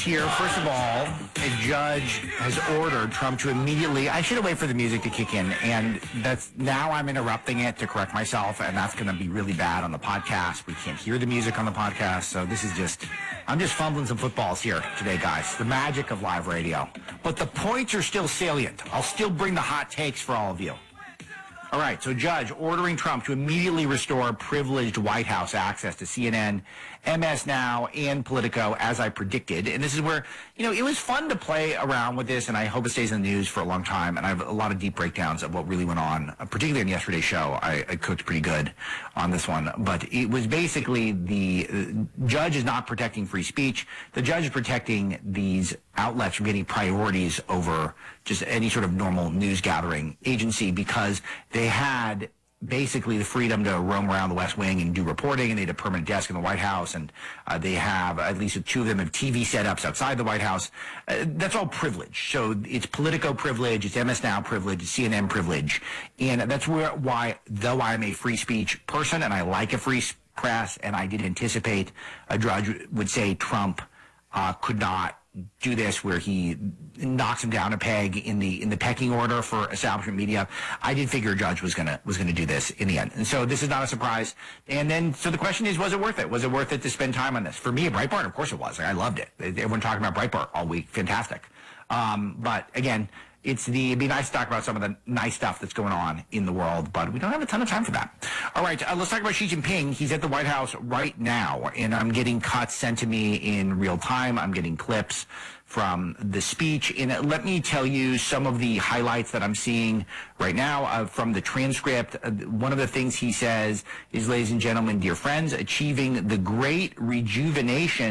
here. First of all, a judge has ordered Trump to immediately... I should have waited for the music to kick in, and now I'm interrupting it to correct myself, and that's going to be really bad on the podcast. We can't hear the music on the podcast, so this is just... I'm just fumbling some footballs here today, guys. The magic of live radio. But the points are still salient. I'll still bring the hot takes for all of you. All right, so judge ordering Trump to immediately restore privileged White House access to CNN, MS Now, and Politico, as I predicted. And this is where, it was fun to play around with this, and I hope it stays in the news for a long time. And I have a lot of deep breakdowns of what really went on, particularly in yesterday's show. I cooked pretty good on this one. But it was basically the judge is not protecting free speech. The judge is protecting these outlets from getting priorities over just any sort of normal news gathering agency, because they had basically the freedom to roam around the West Wing and do reporting, and they had a permanent desk in the White House, and they have, at least two of them have TV setups outside the White House. That's all privilege. So it's Politico privilege, it's MS Now privilege, it's CNN privilege. And that's why, though I'm a free speech person and I like a free press, and I did anticipate a judge would say Trump could not do this, where he knocks him down a peg in the pecking order for establishment media. I did figure a judge was gonna do this in the end, and so this is not a surprise. And then, so the question is, was it worth it? Was it worth it to spend time on this? For me, at Breitbart, of course it was. I loved it. Everyone talking about Breitbart all week, fantastic. But again, it'd be nice to talk about some of the nice stuff that's going on in the world, but we don't have a ton of time for that. All right, let's talk about Xi Jinping. He's at the White House right now, and I'm getting cuts sent to me in real time. I'm getting clips from the speech. And let me tell you some of the highlights that I'm seeing right now from the transcript. One of the things he says is, ladies and gentlemen, dear friends, achieving the great rejuvenation